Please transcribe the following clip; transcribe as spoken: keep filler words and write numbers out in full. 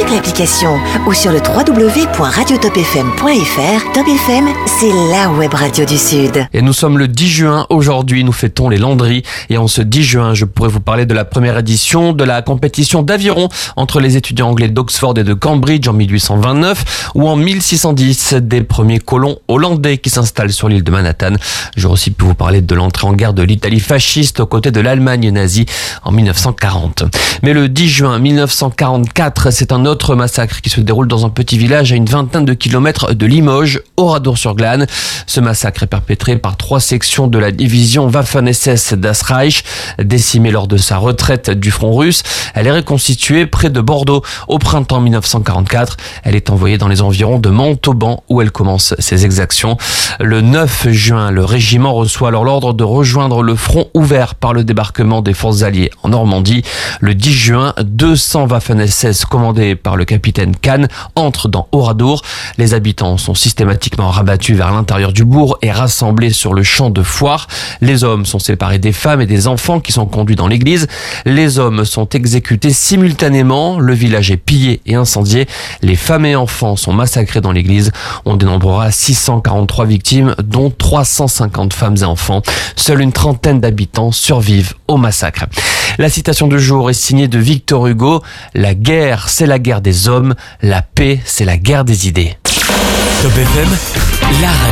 avec l'application ou sur le w w w point radio top f m point f r. Top F M, c'est la web radio du Sud. Et nous sommes le dix juin. Aujourd'hui, nous fêtons les Landry. Et en ce dix juin, je pourrais vous parler de la première édition de la compétition d'aviron entre les étudiants anglais d'Oxford et de Cambridge en mille huit cent vingt-neuf ou en mille six cent dix des premiers colons hollandais qui s'installent sur l'île de Manhattan. J'aurais aussi pu vous parler de l'entrée en guerre de l'Italie fasciste aux côtés de l'Allemagne nazie en mille neuf cent quarante. Mais le dix juin mille neuf cent quarante-quatre, c'est un autre massacre qui se déroule dans un petit village à une vingtaine de kilomètres de Limoges, Oradour-sur-Glane. Ce massacre est perpétré par trois sections de la division Waffen-S S das Reich. Décimée lors de sa retraite du front russe, elle est reconstituée près de Bordeaux au printemps mille neuf cent quarante-quatre. Elle est envoyée dans les environs de Montauban où elle commence ses exactions. Le neuf juin, le régiment reçoit alors l'ordre de rejoindre le front ouvert par le débarquement des forces alliées en Normandie. Le dix juin, deux cents Waffen-S S commandés par le capitaine Kahn entrent dans Oradour. Les habitants sont systématiquement rabattus vers l'intérieur du bourg et rassemblés sur le champ de foire. Les hommes sont séparés des femmes et des enfants qui sont conduits dans l'église. Les hommes sont exécutés simultanément. Le village est pillé et incendié. Les femmes et enfants sont massacrés dans l'église. On dénombrera six cent quarante-trois victimes, dont trois cent cinquante femmes et enfants. Seule une trentaine d'habitants survivent au massacre. La citation du jour est signée de Victor Hugo. La guerre, c'est la guerre des hommes. La paix, c'est la guerre des idées. Top F M, la radio.